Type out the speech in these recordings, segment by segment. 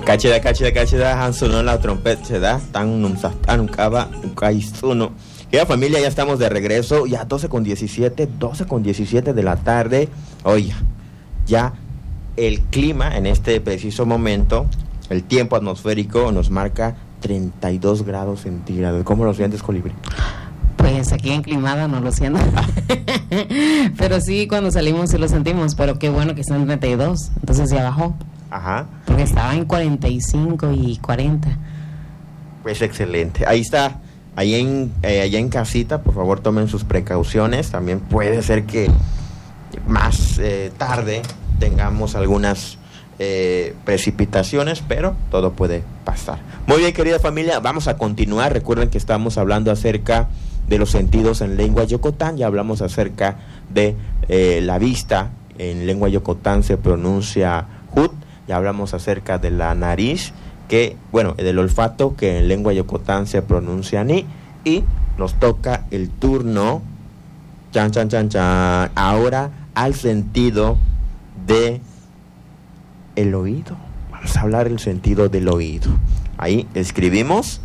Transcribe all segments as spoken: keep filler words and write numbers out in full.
Cachida, cachida, cachida, han sonado la trompeta, tan nunca uno. Querida familia, ya estamos de regreso, ya doce con diecisiete, doce con diecisiete de la tarde. Oye, ya el clima en este preciso momento, el tiempo atmosférico nos marca treinta y dos grados centígrados. ¿Cómo lo sientes, Colibrí? Pues aquí enclimada no lo siento. Pero sí, cuando salimos sí lo sentimos, pero qué bueno que están en treinta y dos, entonces ya bajó. Ajá. Porque estaba en cuarenta y cinco y cuarenta. Pues excelente. Ahí está. Ahí en, eh, allá en casita, por favor, tomen sus precauciones. También puede ser que más eh, tarde tengamos algunas eh, precipitaciones, pero todo puede pasar. Muy bien, querida familia, vamos a continuar. Recuerden que estamos hablando acerca de los sentidos en lengua yocotán. Ya hablamos acerca de eh, la vista. En lengua yocotán se pronuncia jut. Ya hablamos acerca de la nariz, que, bueno, del olfato, que en lengua yocotán se pronuncia ni. Y nos toca el turno, chan, chan, chan, chan, ahora al sentido de el oído. Vamos a hablar del sentido del oído. Ahí escribimos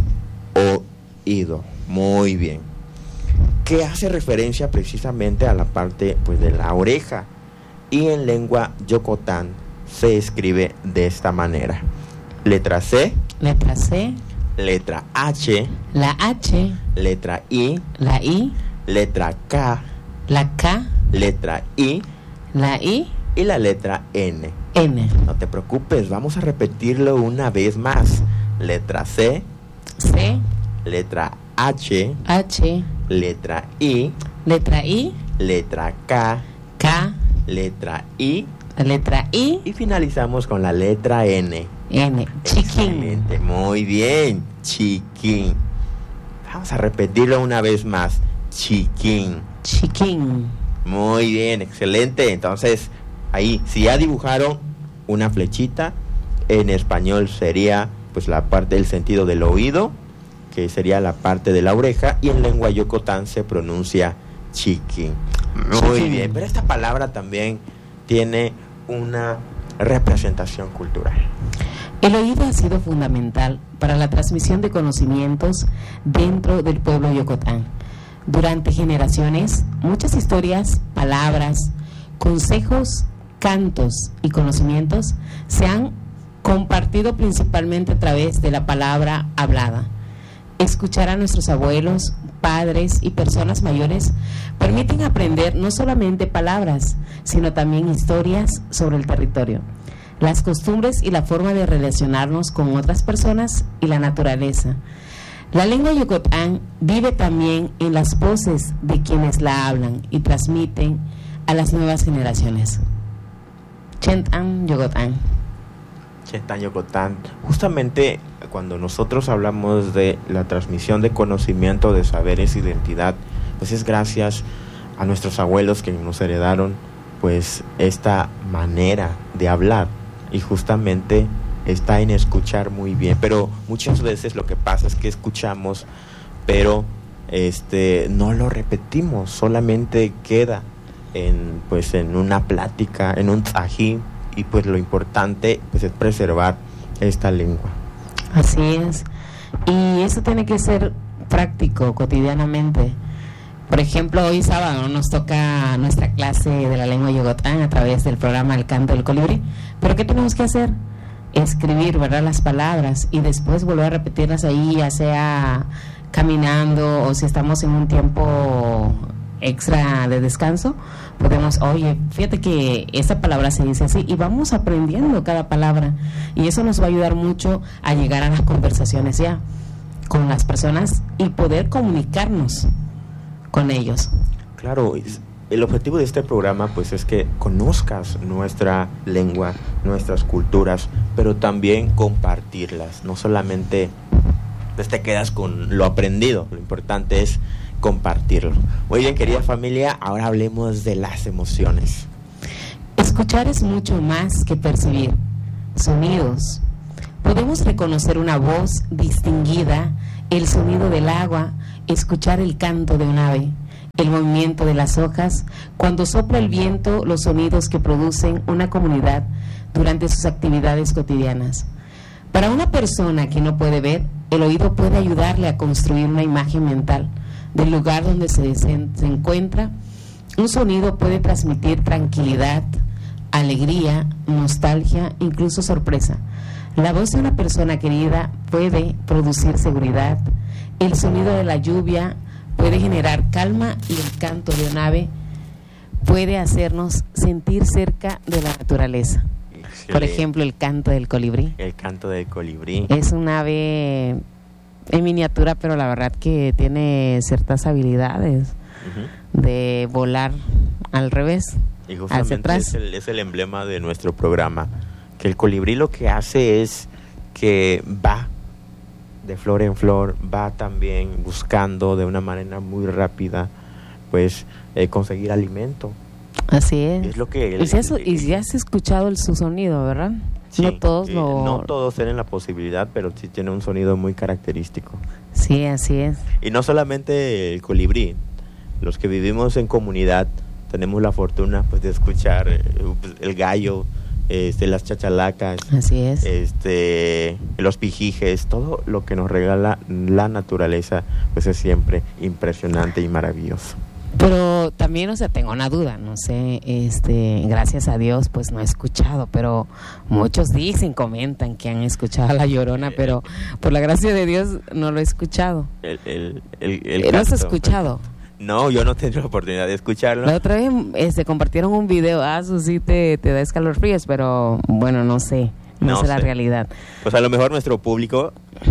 oído. Muy bien. Que hace referencia precisamente a la parte, pues, de la oreja. Y en lengua yocotán se escribe de esta manera: letra C, letra C, letra H, la H, letra I, la I, letra K, la K, letra I, la I y la letra N. N. No te preocupes, vamos a repetirlo una vez más: letra C, C, letra H, H, letra I, letra I, letra K, K, letra I, la letra I y finalizamos con la letra N. N. Chiquín. Excelente, muy bien, chiquín. Vamos a repetirlo una vez más: chiquín. Chiquín. Muy bien, excelente. Entonces, ahí, si ya dibujaron una flechita, en español sería, pues, la parte del sentido del oído, que sería la parte de la oreja, y en lengua yocotán se pronuncia chiquín. Muy Chiquín. bien, pero esta palabra también tiene una representación cultural. El oído ha sido fundamental para la transmisión de conocimientos dentro del pueblo yocotán. Durante generaciones, muchas historias, palabras, consejos, cantos y conocimientos se han compartido principalmente a través de la palabra hablada. Escuchar a nuestros abuelos, padres y personas mayores permiten aprender no solamente palabras, sino también historias sobre el territorio, las costumbres y la forma de relacionarnos con otras personas y la naturaleza. La lengua yocotán vive también en las voces de quienes la hablan y transmiten a las nuevas generaciones. Chentan Yocotán. Chentan Yocotán. Justamente cuando nosotros hablamos de la transmisión de conocimiento, de saberes, identidad, pues es gracias a nuestros abuelos que nos heredaron, pues, esta manera de hablar, y justamente está en escuchar muy bien. Pero muchas veces lo que pasa es que escuchamos, pero este no lo repetimos, solamente queda en, pues, en una plática, en un tzají, y pues lo importante, pues, es preservar esta lengua. Así es, y eso tiene que ser práctico cotidianamente. Por ejemplo, hoy sábado nos toca nuestra clase de la lengua yocotán a través del programa El Canto del Colibrí. ¿Pero qué tenemos que hacer? Escribir, ¿verdad?, las palabras, y después volver a repetirlas ahí, ya sea caminando o si estamos en un tiempo extra de descanso, podemos, oye, fíjate que esta palabra se dice así, y vamos aprendiendo cada palabra, y eso nos va a ayudar mucho a llegar a las conversaciones ya con las personas y poder comunicarnos con ellos. Claro, el objetivo de este programa, pues, es que conozcas nuestra lengua, nuestras culturas, pero también compartirlas. No solamente, pues, te quedas con lo aprendido, lo importante es compartirlo. Muy bien, querida familia, ahora hablemos de las emociones. Escuchar es mucho más que percibir sonidos. Podemos reconocer una voz distinguida, el sonido del agua, escuchar el canto de un ave, el movimiento de las hojas, cuando sopla el viento, los sonidos que producen una comunidad durante sus actividades cotidianas. Para una persona que no puede ver, el oído puede ayudarle a construir una imagen mental del lugar donde se, se, se encuentra. Un sonido puede transmitir tranquilidad, alegría, nostalgia, incluso sorpresa. La voz de una persona querida puede producir seguridad. El sonido de la lluvia puede generar calma y el canto de un ave puede hacernos sentir cerca de la naturaleza. Excelente. Por ejemplo, el canto del colibrí. El canto del colibrí. Es un ave en miniatura, pero la verdad que tiene ciertas habilidades uh-huh. de volar al revés, y justamente hacia atrás. Es el, es el emblema de nuestro programa, que el colibrí lo que hace es que va de flor en flor, va también buscando de una manera muy rápida, pues, eh, conseguir alimento. Así es. Es lo que... El, y, si has, y si has escuchado el, su sonido, ¿verdad? Sí, no todos eh, lo... No todos tienen la posibilidad, pero sí tiene un sonido muy característico. Sí, así es. Y no solamente el colibrí, los que vivimos en comunidad tenemos la fortuna, pues, de escuchar eh, el gallo, este, las chachalacas, así es, este, los pijijes, todo lo que nos regala la naturaleza, pues es siempre impresionante y maravilloso. Pero también, o sea, tengo una duda, no sé, este, gracias a Dios, pues no he escuchado, pero muchos dicen, comentan que han escuchado a La Llorona, pero por la gracia de Dios no lo he escuchado. El, el, el, el ¿Lo has escuchado? No, yo no tengo la oportunidad de escucharlo. La otra vez este, compartieron un video, ah, eso sí te, te da escalofríos, pero bueno, no sé, no, no sé, sé la realidad. Pues a lo mejor nuestro público,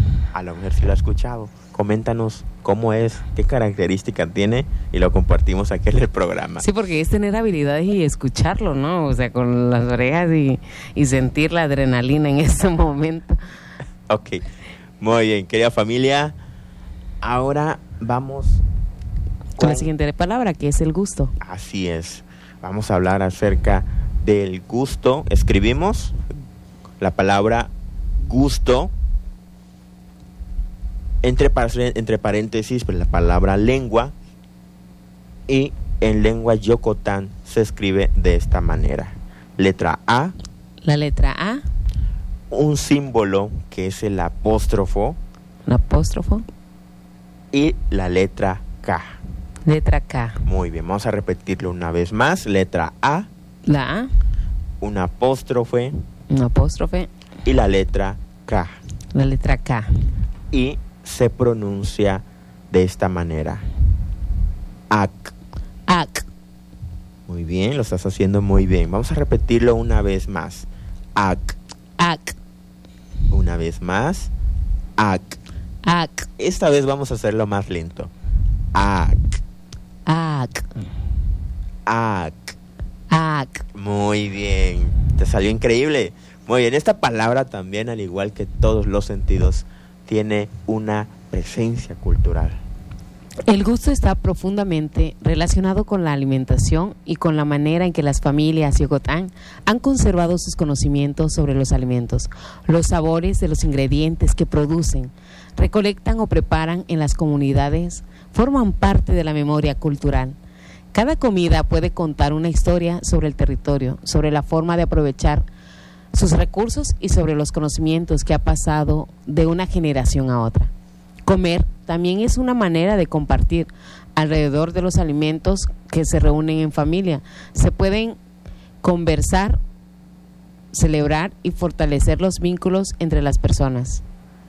a lo mejor sí lo ha escuchado. Coméntanos cómo es, qué características tiene y lo compartimos aquí en el programa. Sí, porque es tener habilidades y escucharlo, ¿no? O sea, con las orejas y, y sentir la adrenalina en ese momento. Ok, muy bien, querida familia. Ahora vamos... Con la siguiente palabra, que es el gusto. Así es. Vamos a hablar acerca del gusto. Escribimos la palabra gusto entre, entre paréntesis, pues, la palabra lengua, y en lengua yocotán se escribe de esta manera. Letra A. La letra A. Un símbolo que es el apóstrofo. Un apóstrofo. Y la letra K. Letra K. Muy bien, vamos a repetirlo una vez más. Letra A. La A. Un apóstrofe. Un apóstrofe. Y la letra K. La letra K. Y se pronuncia de esta manera. Ac. Ac. Muy bien, lo estás haciendo muy bien. Vamos a repetirlo una vez más. Ac. Ac. Una vez más. Ac. Ac. Esta vez vamos a hacerlo más lento. Ac. Ac. Ac. Ac. Muy bien. Te salió increíble. Muy bien. Esta palabra también, al igual que todos los sentidos, tiene una presencia cultural. El gusto está profundamente relacionado con la alimentación y con la manera en que las familias yocotán han conservado sus conocimientos sobre los alimentos, los sabores de los ingredientes que producen, recolectan o preparan en las comunidades, forman parte de la memoria cultural. Cada comida puede contar una historia sobre el territorio, sobre la forma de aprovechar sus recursos y sobre los conocimientos que ha pasado de una generación a otra. Comer también es una manera de compartir alrededor de los alimentos que se reúnen en familia. Se pueden conversar, celebrar y fortalecer los vínculos entre las personas.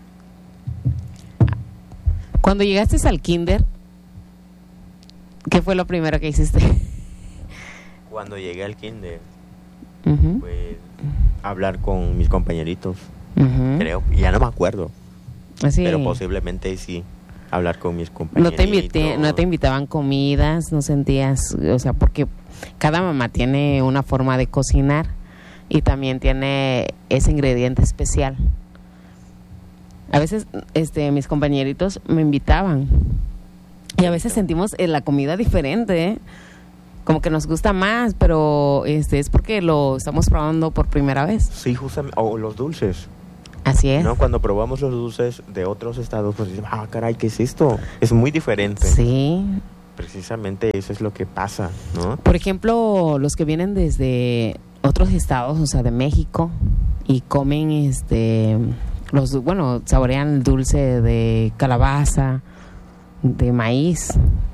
Cuando llegaste al kinder, ¿qué fue lo primero que hiciste? Cuando llegué al kinder, uh-huh. pues hablar con mis compañeritos, uh-huh. creo, ya no me acuerdo. Así. Pero posiblemente sí, hablar con mis compañeritos. No te invité, no te invitaban comidas, no sentías, o sea, porque cada mamá tiene una forma de cocinar y también tiene ese ingrediente especial. A veces este mis compañeritos me invitaban y a veces sentimos eh, la comida diferente, ¿eh? Como que nos gusta más, pero este es porque lo estamos probando por primera vez. Sí, justamente, o los dulces. Así es. No, cuando probamos los dulces de otros estados, pues decimos, ah, caray, ¿qué es esto? Es muy diferente. Sí. Precisamente eso es lo que pasa, ¿no? Por ejemplo, los que vienen desde otros estados, o sea, de México, y comen este los, bueno, saborean el dulce de calabaza, de maíz,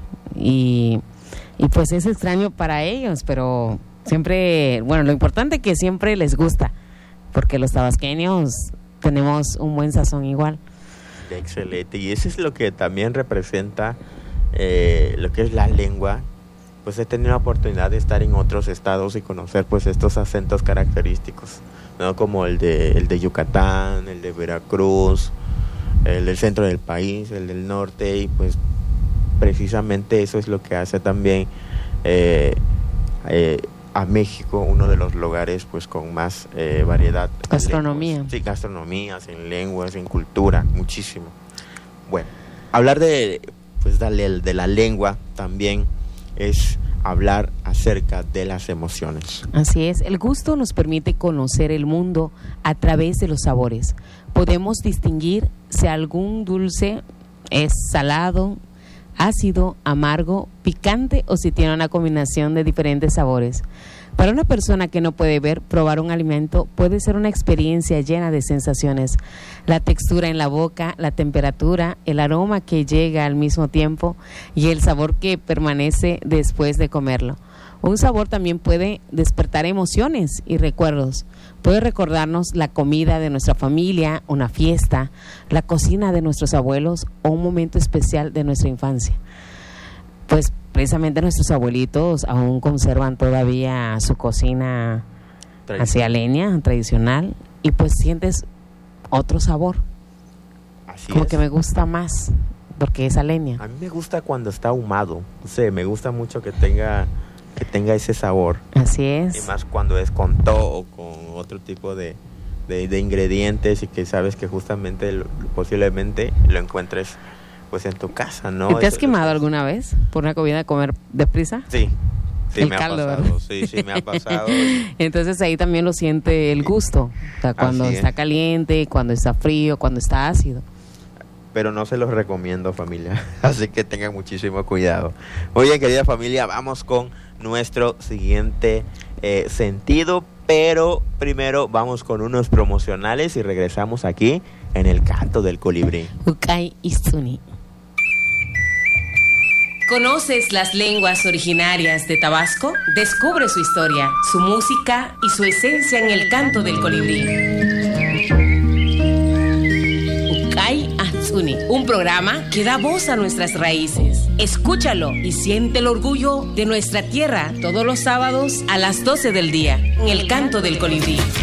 y, y pues es extraño para ellos, pero siempre, bueno, lo importante es que siempre les gusta, porque los tabasqueños tenemos un buen sazón igual. Excelente, y eso es lo que también representa eh, lo que es la lengua. Pues he tenido la oportunidad de estar en otros estados y conocer pues estos acentos característicos, ¿no? Como el de, el de Yucatán, el de Veracruz, el del centro del país, el del norte, y pues precisamente eso es lo que hace también eh, eh, a México uno de los lugares pues con más eh, variedad. Gastronomía. Sí, gastronomías, en lenguas, en cultura, muchísimo. Bueno, hablar de, pues, de, de la lengua también es hablar acerca de las emociones. Así es, el gusto nos permite conocer el mundo a través de los sabores. Podemos distinguir si algún dulce es salado, ácido, amargo, picante o si tiene una combinación de diferentes sabores. Para una persona que no puede ver, probar un alimento puede ser una experiencia llena de sensaciones. La textura en la boca, la temperatura, el aroma que llega al mismo tiempo y el sabor que permanece después de comerlo. Un sabor también puede despertar emociones y recuerdos. Puede recordarnos la comida de nuestra familia, una fiesta, la cocina de nuestros abuelos o un momento especial de nuestra infancia. Pues precisamente nuestros abuelitos aún conservan todavía su cocina hacia leña, tradicional, y pues sientes otro sabor. Así como es. que me gusta más, porque es a leña. A mí me gusta cuando está ahumado, no sé, me gusta mucho que tenga, que tenga ese sabor. Así es. Y más cuando es con todo o con otro tipo de, de, de ingredientes y que sabes que justamente lo, posiblemente lo encuentres pues en tu casa, ¿no? ¿Te has Eso, quemado eso, alguna vez por una comida a comer deprisa? Sí, sí El me caldo, ha pasado, ¿verdad? sí, sí me ha pasado. Entonces ahí también lo siente el gusto, o sea, cuando Así está es. caliente, cuando está frío, cuando está ácido. Pero no se los recomiendo, familia, así que tengan muchísimo cuidado. Oye, querida familia, vamos con nuestro siguiente eh, sentido, pero primero vamos con unos promocionales y regresamos aquí en el Canto del Colibrí. Ucay Isuni. ¿Conoces las lenguas originarias de Tabasco? Descubre su historia, su música y su esencia en el Canto del Colibrí. Ucay Atsuni, un programa que da voz a nuestras raíces. Escúchalo y siente el orgullo de nuestra tierra todos los sábados a las doce del día en el Canto del Colibrí.